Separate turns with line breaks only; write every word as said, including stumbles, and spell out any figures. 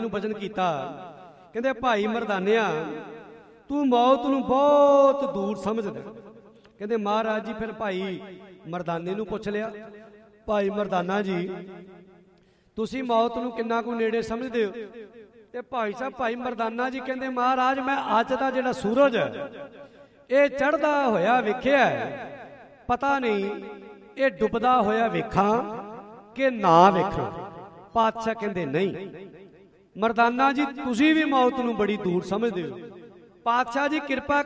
ਨੂੰ ਬਚਨ ਕੀਤਾ, ਕਹਿੰਦੇ ਭਾਈ ਮਰਦਾਨਿਆ ਤੂੰ ਮੌਤ ਨੂੰ ਬਹੁਤ ਦੂਰ ਸਮਝਦਾ। ਕਹਿੰਦੇ ਮਹਾਰਾਜ ਜੀ ਫਿਰ ਭਾਈ ਮਰਦਾਨੇ ਨੂੰ ਪੁੱਛ ਲਿਆ, ਭਾਈ ਮਰਦਾਨਾ ਜੀ ਤੁਸੀਂ ਮੌਤ ਨੂੰ ਕਿੰਨਾ ਕੁ ਨੇੜੇ ਸਮਝਦੇ ਹੋ? ਤੇ ਭਾਈ ਸਾਹਿਬ ਭਾਈ ਮਰਦਾਨਾ ਜੀ ਕਹਿੰਦੇ ਮਹਾਰਾਜ ਮੈਂ ਅੱਜ ਦਾ ਜਿਹੜਾ ਸੂਰਜ ਹੈ ਇਹ ਚੜ੍ਹਦਾ ਹੋਇਆ ਵੇਖਿਆ, ਪਤਾ ਨਹੀਂ ਇਹ ਡੁੱਬਦਾ ਹੋਇਆ ਵੇਖਾਂ ਕਿ ਨਾ ਵੇਖਾਂ। ਪਾਤਸ਼ਾਹ ਕਹਿੰਦੇ ਨਹੀਂ ਮਰਦਾਨਾ ਜੀ ਤੁਸੀਂ ਵੀ ਮੌਤ ਨੂੰ ਬੜੀ ਦੂਰ ਸਮਝਦੇ ਹੋ। ਪਾਤਸ਼ਾਹ ਜੀ ਕਿਰਪਾ